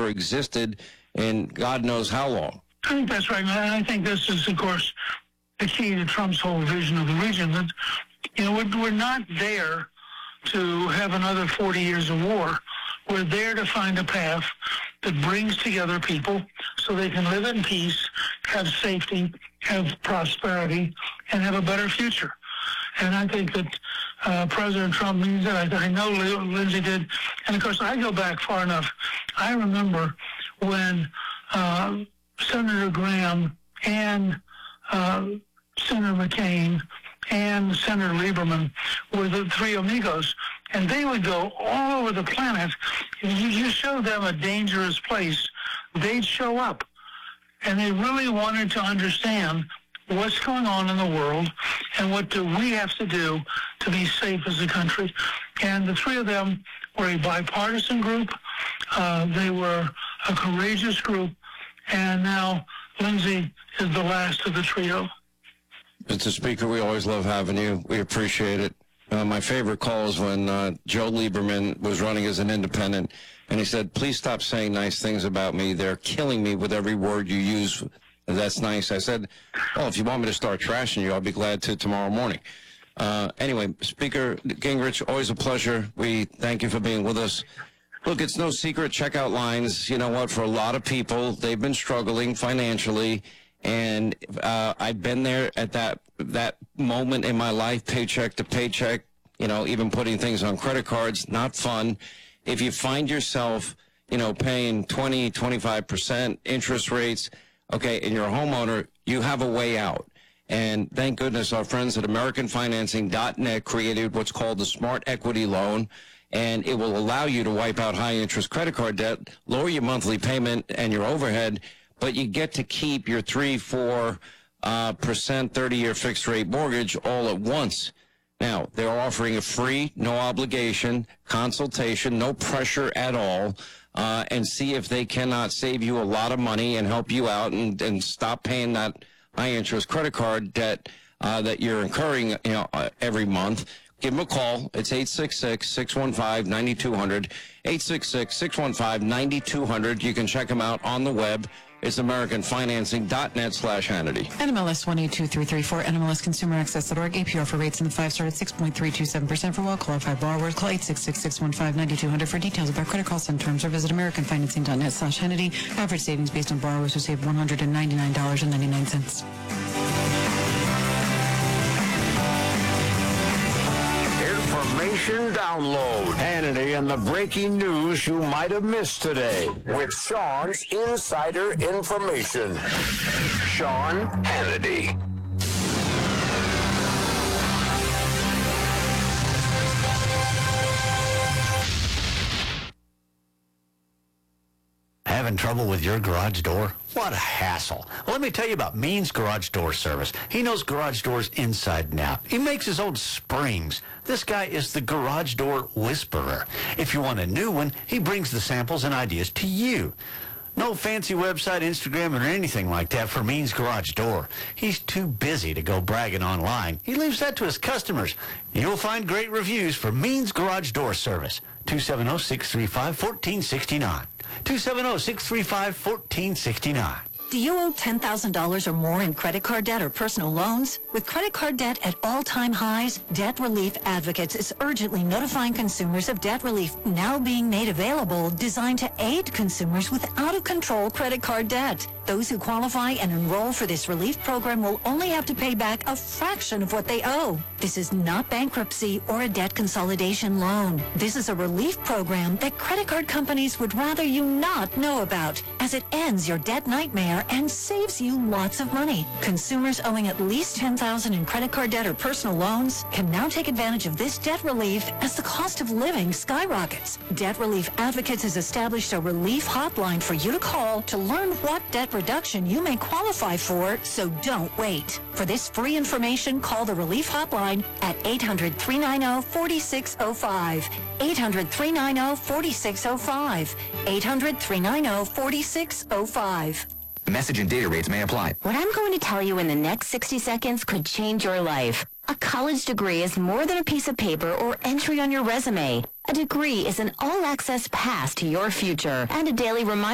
never existed in God knows how long. I think that's right, man. I think this is, of course, the key to Trump's whole vision of the region. That, we're not there to have another 40 years of war. We're there to find a path that brings together people so they can live in peace, have safety, have prosperity, and have a better future. And I think that President Trump means that. I know Lindsey did. And, of course, I go back far enough. I remember when Senator Graham and Senator McCain and Senator Lieberman were the three amigos, and they would go all over the planet. You show them a dangerous place, they'd show up. And they really wanted to understand what's going on in the world and what do we have to do to be safe as a country. And the three of them were a bipartisan group. They were a courageous group. And now Lindsey is the last of the trio. Mr. Speaker, we always love having you. We appreciate it. My favorite call is when Joe Lieberman was running as an independent, and he said, please stop saying nice things about me. They're killing me with every word you use. That's nice. I said, well, if you want me to start trashing you, I'll be glad to tomorrow morning. Anyway, Speaker Gingrich, always a pleasure. We thank you for being with us. Look, it's no secret. Checkout lines, you know what, for a lot of people, they've been struggling financially. And I've been there at that moment in my life, paycheck to paycheck, even putting things on credit cards, not fun. If you find yourself, paying 20, 25% interest rates, okay, and you're a homeowner, you have a way out. And thank goodness our friends at AmericanFinancing.net created what's called the Smart Equity Loan. And it will allow you to wipe out high-interest credit card debt, lower your monthly payment and your overhead, but you get to keep your 3-4% 30-year fixed-rate mortgage all at once. Now, they're offering a free, no-obligation consultation, no pressure at all, and see if they cannot save you a lot of money and help you out and stop paying that high-interest credit card debt that you're incurring every month. Give them a call. It's 866-615-9200, 866-615-9200. You can check them out on the web. It's AmericanFinancing.net/Hannity. NMLS 182334, NMLSConsumerAccess.org. APR for rates in the 5-star at 6.327% for well-qualified borrowers. Call 866-615-9200 for details about credit costs and terms, or visit AmericanFinancing.net/Hannity. Average savings based on borrowers who save $199.99. Information download. Hannity and the breaking news you might have missed today with Sean's insider information. Sean Hannity. Having trouble with your garage door? What a hassle. Well, let me tell you about Means Garage Door Service. He knows garage doors inside and out. He makes his own springs. This guy is the garage door whisperer. If you want a new one, he brings the samples and ideas to you. No fancy website, Instagram, or anything like that for Means Garage Door. He's too busy to go bragging online. He leaves that to his customers. You'll find great reviews for Means Garage Door Service. 270-635-1469. 270-635-1469. Do you owe $10,000 or more in credit card debt or personal loans? With credit card debt at all-time highs, Debt Relief Advocates is urgently notifying consumers of debt relief now being made available, designed to aid consumers with out-of-control credit card debt. Those who qualify and enroll for this relief program will only have to pay back a fraction of what they owe. This is not bankruptcy or a debt consolidation loan. This is a relief program that credit card companies would rather you not know about, as it ends your debt nightmare and saves you lots of money. Consumers owing at least $10,000 in credit card debt or personal loans can now take advantage of this debt relief as the cost of living skyrockets. Debt Relief Advocates has established a relief hotline for you to call to learn what debt reduction you may qualify for, so don't wait. For this free information, call the relief hotline at 800-390-4605. 800-390-4605. 800-390-4605. Message and data rates may apply. What I'm going to tell you in the next 60 seconds could change your life. A college degree is more than a piece of paper or entry on your resume. A degree is an all-access pass to your future and a daily reminder